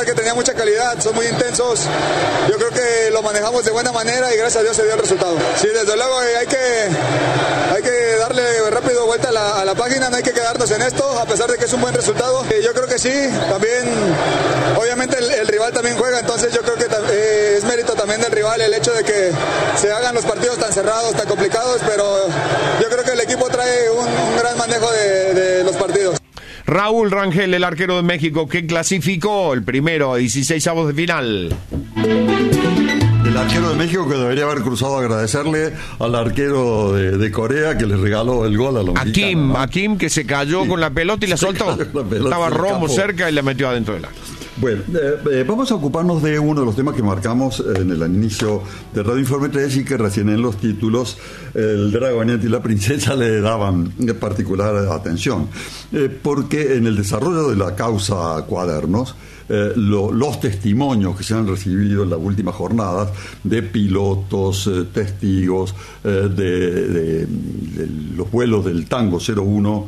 que tenía mucha calidad, son muy intensos. Yo creo que lo manejamos de buena manera y gracias a Dios se dio el resultado. Sí, desde luego hay que darle rápido vuelta a la página, no hay que quedarnos en esto, a pesar de que es un buen resultado. Yo creo que sí, también, obviamente el rival también juega, entonces yo creo que es mérito también del rival el hecho de que se hagan los partidos tan cerrados, tan complicados, pero yo creo que el equipo trae un gran manejo de los partidos. Raúl Rangel, el arquero de México, que clasificó el primero a 16avos de final. El arquero de México que debería haber cruzado a agradecerle al arquero de Corea que le regaló el gol a los mexicanos, ¿no? Kim, que se cayó con la pelota y la soltó. Estaba Romo cerca y la metió adentro del arco. Bueno, vamos a ocuparnos de uno de los temas que marcamos en el inicio de Radio Informe 3 y que recién en los títulos el dragonete y la princesa le daban particular atención, porque en el desarrollo de la causa Cuadernos, los testimonios que se han recibido en las últimas jornadas de pilotos, testigos de los vuelos del Tango 01,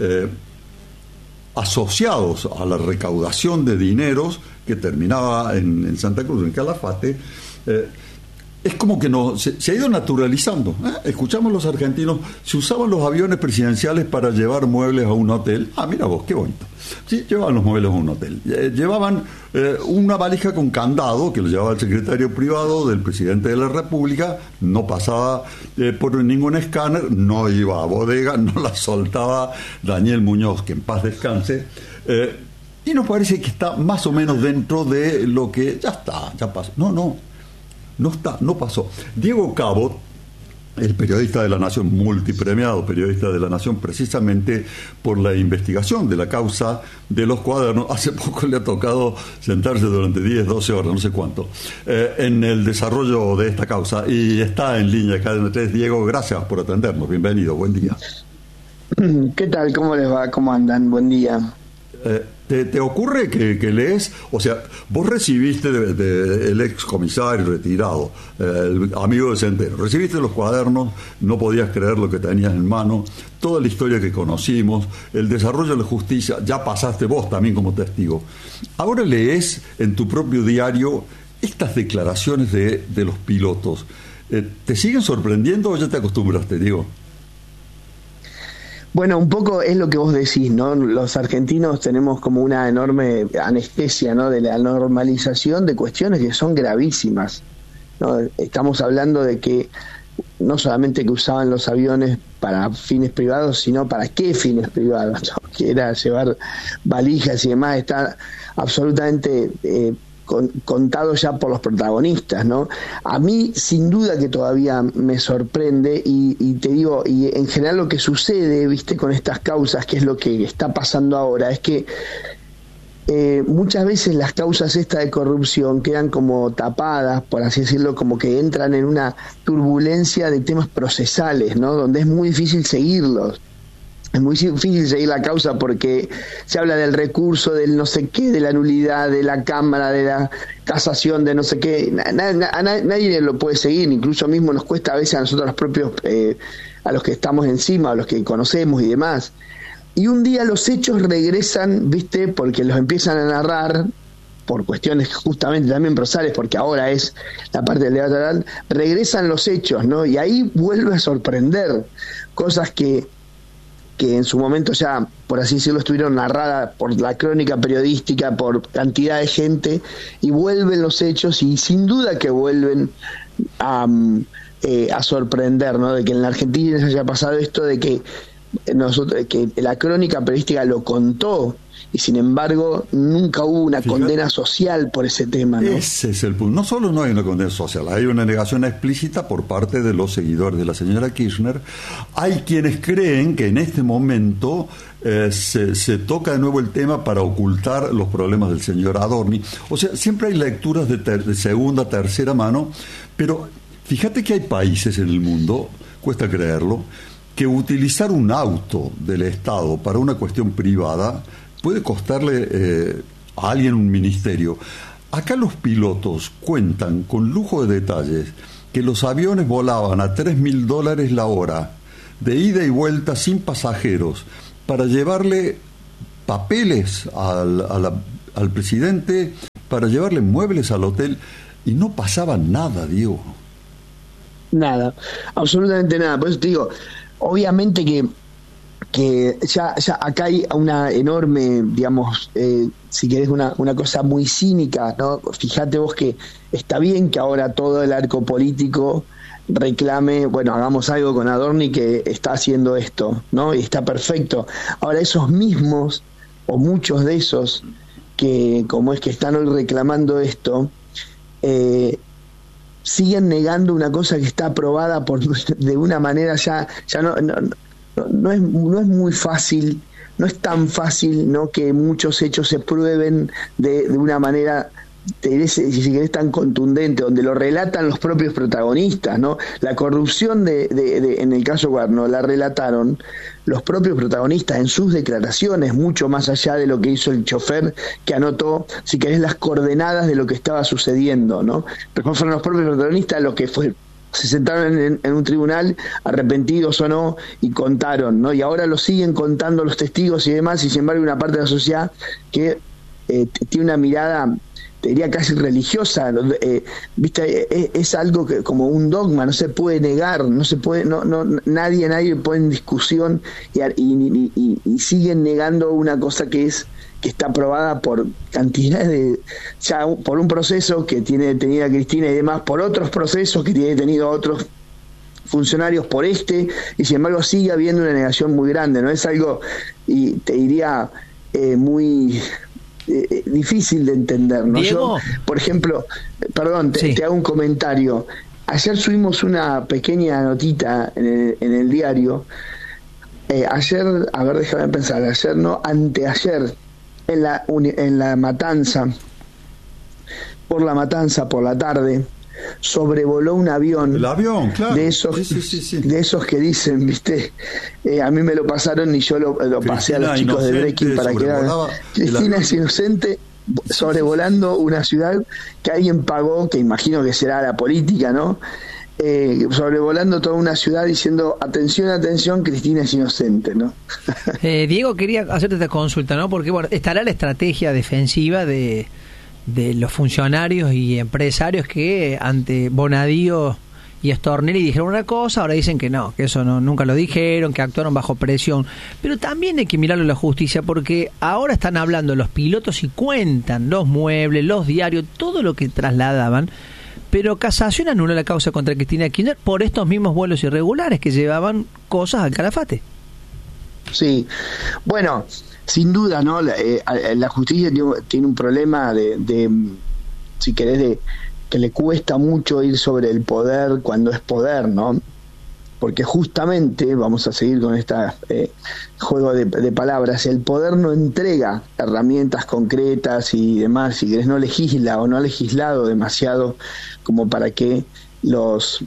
asociados a la recaudación de dineros que terminaba en Santa Cruz, en Calafate, es como que se ha ido naturalizando. Escuchamos los argentinos, se usaban los aviones presidenciales para llevar muebles a un hotel. Mira vos, qué bonito. Sí, llevaban los muebles a un hotel. Llevaban una valija con candado que lo llevaba el secretario privado del presidente de la República, no pasaba por ningún escáner, no iba a bodega, no la soltaba Daniel Muñoz, que en paz descanse. Y nos parece que está más o menos dentro de lo que ya pasó. No pasó. Diego Cabot, el periodista de La Nación, multipremiado periodista de La Nación, precisamente por la investigación de la causa de los Cuadernos, hace poco le ha tocado sentarse durante 10, 12 horas, no sé cuánto, en el desarrollo de esta causa, y está en línea acá en 3. Diego, gracias por atendernos, bienvenido, buen día. ¿Qué tal? ¿Cómo les va? ¿Cómo andan? Buen día. ¿Te ocurre que lees? O sea, vos recibiste el ex comisario retirado, el amigo de Centeno, recibiste los Cuadernos, no podías creer lo que tenías en mano, toda la historia que conocimos, el desarrollo de la justicia, ya pasaste vos también como testigo. Ahora lees en tu propio diario estas declaraciones de los pilotos. ¿Te siguen sorprendiendo o ya te acostumbraste, Diego? Bueno, un poco es lo que vos decís, ¿no? Los argentinos tenemos como una enorme anestesia, ¿no? De la normalización de cuestiones que son gravísimas, ¿no? Estamos hablando de que no solamente que usaban los aviones para fines privados, sino para qué fines privados, ¿no? Que era llevar valijas y demás, está absolutamente contado ya por los protagonistas, ¿no? A mí, sin duda que todavía me sorprende y te digo, y en general lo que sucede, viste, con estas causas, que es lo que está pasando ahora, es que muchas veces las causas estas de corrupción quedan como tapadas, por así decirlo, como que entran en una turbulencia de temas procesales, ¿no? Donde es muy difícil seguirlos. Es muy difícil seguir la causa porque se habla del recurso, del no sé qué, de la nulidad, de la Cámara, de la casación, de no sé qué. Nadie lo puede seguir, incluso mismo nos cuesta a veces a nosotros los propios, a los que estamos encima, a los que conocemos y demás. Y un día los hechos regresan, ¿viste? Porque los empiezan a narrar por cuestiones justamente también procesales, porque ahora es la parte del debate oral, regresan los hechos, ¿no? Y ahí vuelve a sorprender cosas que en su momento ya, por así decirlo, estuvieron narradas por la crónica periodística, por cantidad de gente, y vuelven los hechos, y sin duda que vuelven a sorprender, ¿no? De que en la Argentina se haya pasado esto, de que que la crónica periodística lo contó, y sin embargo nunca hubo una condena social por ese tema, ¿no? Ese es el punto. No solo no hay una condena social, hay una negación explícita por parte de los seguidores de la señora Kirchner. Hay quienes creen que en este momento se toca de nuevo el tema para ocultar los problemas del señor Adorni. O sea, siempre hay lecturas de segunda, tercera mano, pero fíjate que hay países en el mundo, cuesta creerlo, que utilizar un auto del Estado para una cuestión privada puede costarle a alguien un ministerio. Acá los pilotos cuentan con lujo de detalles que los aviones volaban a $3,000 la hora, de ida y vuelta sin pasajeros, para llevarle papeles al presidente para llevarle muebles al hotel y no pasaba nada, Diego. Nada, absolutamente nada. Por eso te digo, obviamente que ya acá hay una enorme, digamos, si querés una cosa muy cínica, ¿no? Fíjate vos que está bien que ahora todo el arco político reclame, bueno, hagamos algo con Adorni que está haciendo esto, ¿no? Y está perfecto. Ahora esos mismos, o muchos de esos, que como es que están hoy reclamando esto, siguen negando una cosa que está aprobada de una manera ya no es muy fácil, no es tan fácil, ¿no?, que muchos hechos se prueben de una manera, si querés, tan contundente, donde lo relatan los propios protagonistas, ¿no? La corrupción en el caso Guarno la relataron los propios protagonistas en sus declaraciones, mucho más allá de lo que hizo el chofer, que anotó, si querés, las coordenadas de lo que estaba sucediendo, ¿no? Pero fueron los propios protagonistas los que se sentaron en un tribunal, arrepentidos o no, y contaron, ¿no? Y ahora lo siguen contando los testigos y demás, y sin embargo hay una parte de la sociedad que tiene una mirada, te diría, casi religiosa, viste, es algo que como un dogma, no se puede negar, no se puede, nadie pone en discusión, y siguen negando una cosa que está aprobada por cantidades por un proceso que tiene detenida Cristina y demás, por otros procesos que tiene detenido a otros funcionarios, por y sin embargo sigue habiendo una negación muy grande, ¿no? Es algo, y te diría, muy difícil de entender, ¿no? Diego. Yo, por ejemplo, perdón, te hago un comentario. Ayer subimos una pequeña notita en el diario. Ayer, a ver, déjame pensar, ayer no, anteayer, en la Matanza, por la tarde, sobrevoló un avión. El avión, claro. De esos, sí. De esos que dicen, viste, a mí me lo pasaron y yo lo pasé a los chicos de Breaking para que hagan. Cristina es inocente, sobrevolando una ciudad que alguien pagó, que imagino que será la política, ¿no? Sobrevolando toda una ciudad diciendo atención, Cristina es inocente, ¿no? Diego, quería hacerte esta consulta, ¿no? Porque bueno, estará la estrategia defensiva de los funcionarios y empresarios que ante Bonadío y Stornelli dijeron una cosa, ahora dicen que no, que eso nunca lo dijeron, que actuaron bajo presión. Pero también hay que mirarlo en la justicia, porque ahora están hablando los pilotos y cuentan los muebles, los diarios, todo lo que trasladaban. Pero Casación anuló la causa contra Cristina Kirchner por estos mismos vuelos irregulares que llevaban cosas al Calafate. Sí, bueno, sin duda, ¿no? La justicia tiene un problema si querés, que le cuesta mucho ir sobre el poder cuando es poder, ¿no? Porque justamente, vamos a seguir con este juego de palabras, el poder no entrega herramientas concretas y demás, si querés, no legisla o no ha legislado demasiado como para que los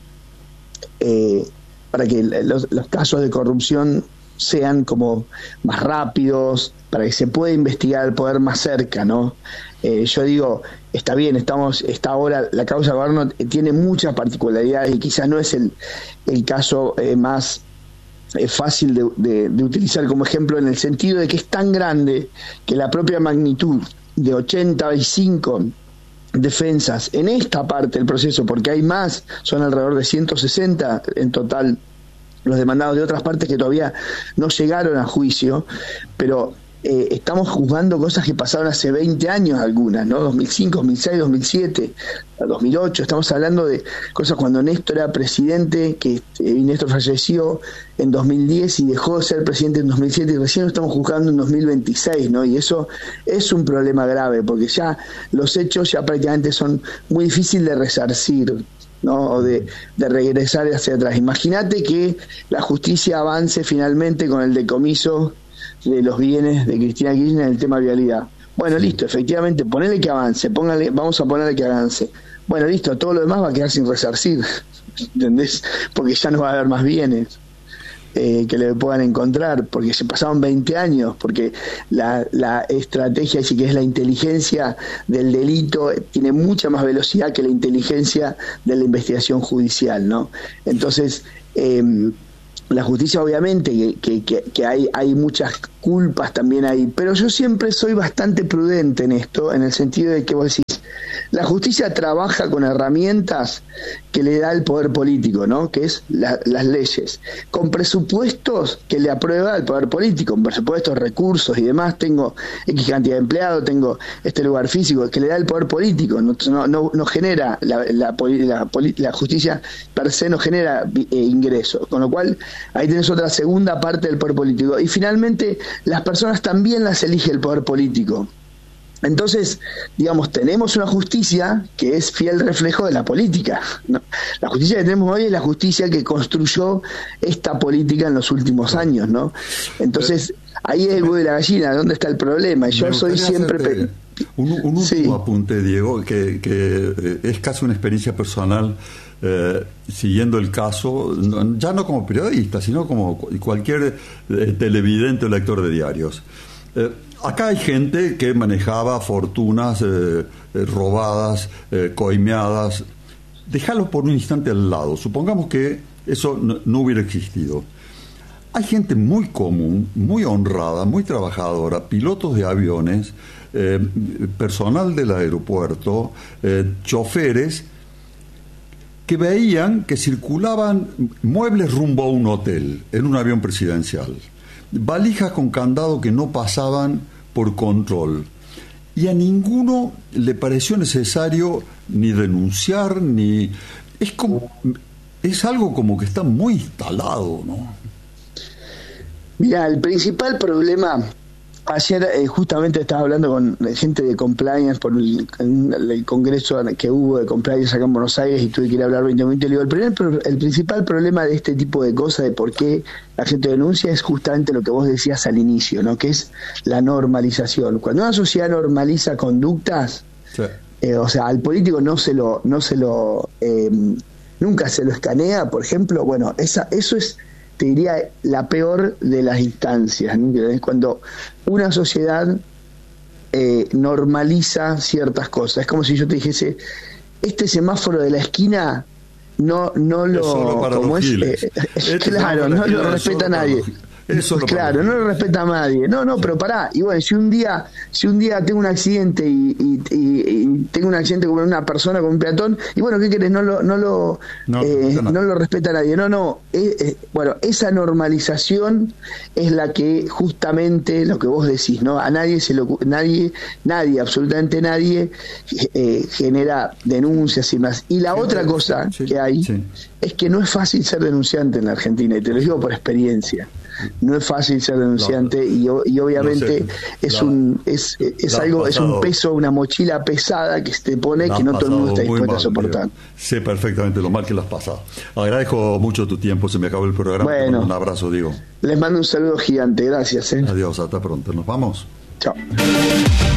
casos de corrupción sean como más rápidos, para que se pueda investigar el poder más cerca, ¿no? Yo digo, está bien, está ahora, la causa de gobierno tiene muchas particularidades y quizás no es el caso más fácil de utilizar como ejemplo, en el sentido de que es tan grande que la propia magnitud de 85 defensas en esta parte del proceso, porque hay más, son alrededor de 160 en total los demandados de otras partes que todavía no llegaron a juicio, pero estamos juzgando cosas que pasaron hace 20 años algunas, ¿no? 2005, 2006, 2007, 2008, estamos hablando de cosas cuando Néstor era presidente, que Néstor falleció en 2010 y dejó de ser presidente en 2007 y recién lo estamos juzgando en 2026, ¿no? Y eso es un problema grave, porque ya los hechos ya prácticamente son muy difíciles de resarcir, ¿no? O de regresar hacia atrás. Imagínate que la justicia avance finalmente con el decomiso de los bienes de Cristina Kirchner en el tema vialidad. Bueno, listo, efectivamente, ponele que avance, vamos a ponerle que avance. Bueno, listo, todo lo demás va a quedar sin resarcir, ¿entendés? Porque ya no va a haber más bienes que le puedan encontrar, porque se pasaron 20 años, porque la estrategia, si que es la inteligencia del delito, tiene mucha más velocidad que la inteligencia de la investigación judicial, ¿no? Entonces, la justicia obviamente que hay muchas culpas también ahí, pero yo siempre soy bastante prudente en esto, en el sentido de que vos decís, la justicia trabaja con herramientas que le da el poder político, ¿no? Que es las leyes, con presupuestos que le aprueba el poder político, con presupuestos, recursos y demás. Tengo X cantidad de empleados, tengo este lugar físico que le da el poder político, no genera la justicia per se, no genera ingresos, con lo cual ahí tenés otra segunda parte del poder político. Y finalmente las personas también las elige el poder político. Entonces, digamos, tenemos una justicia que es fiel reflejo de la política, ¿no? La justicia que tenemos hoy es la justicia que construyó esta política en los últimos años, ¿no? Entonces, ahí es el huevo y la gallina, ¿dónde está el problema? Y yo soy siempre... Un último sí. apunte, Diego, que es casi una experiencia personal, siguiendo el caso, ya no como periodista, sino como cualquier televidente o lector de diarios. Acá hay gente que manejaba fortunas robadas, coimeadas. Déjalo por un instante al lado. Supongamos que eso no hubiera existido. Hay gente muy común, muy honrada, muy trabajadora, pilotos de aviones, personal del aeropuerto, choferes, que veían que circulaban muebles rumbo a un hotel en un avión presidencial, valijas con candado que no pasaban por control, y a ninguno le pareció necesario ni denunciar, ni... Es algo como que está muy instalado, ¿no? Mira, el principal problema, ayer justamente estaba hablando con gente de compliance por el congreso que hubo de compliance acá en Buenos Aires, y tuve que ir a hablar 20 minutos, y le digo, el principal problema de este tipo de cosas, de por qué la gente denuncia, es justamente lo que vos decías al inicio, ¿no? Que es la normalización. Cuando una sociedad normaliza conductas, sí. O sea, al político nunca se lo escanea, por ejemplo, bueno, eso es, te diría, la peor de las instancias, ¿no? Cuando una sociedad normaliza ciertas cosas. Es como si yo te dijese, este semáforo de la esquina no lo, como es, claro, no lo respeta nadie. Claro, no lo respeta a nadie. No, pero pará. Y bueno, si un día tengo un accidente y tengo un accidente con una persona, con un peatón, y bueno, ¿qué querés? No lo respeta a nadie. Bueno, esa normalización es la que justamente lo que vos decís, ¿no? A nadie nadie, absolutamente nadie genera denuncias y más. Y la otra cosa que hay es que no es fácil ser denunciante en la Argentina, y te lo digo por experiencia. No es fácil ser denunciante, y obviamente es un peso, una mochila pesada que se te pone, que no todo el mundo está dispuesto a soportar. Sé perfectamente lo mal que lo has pasado. Agradezco mucho tu tiempo, se me acabó el programa. Bueno, un abrazo, Diego. Les mando un saludo gigante, gracias. Adiós, hasta pronto. Nos vamos. Chao.